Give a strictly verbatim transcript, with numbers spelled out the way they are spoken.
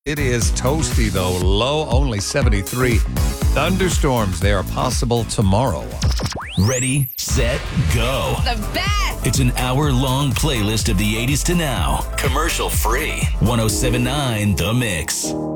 It is toasty, though. Low only seventy-three. Thunderstorms, they are possible tomorrow. Ready, set, go. The best! It's an hour-long playlist of the eighties to now. Commercial free. one oh seven point nine The Mix.